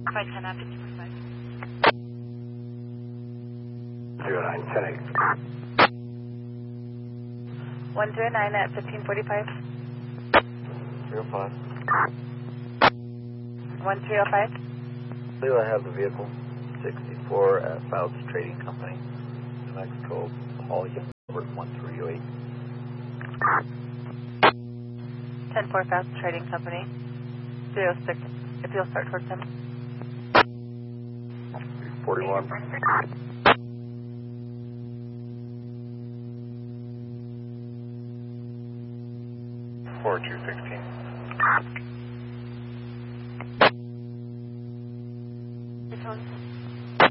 510 after 245. 0910. 109 at 1545. 05. 1305. I believe I have the vehicle. 64 at Bouts Trading Company, New Mexico, Paul Yelbert 1308. 10-4 Fast Trading Company. 306. If you'll start towards him. 41. 4216.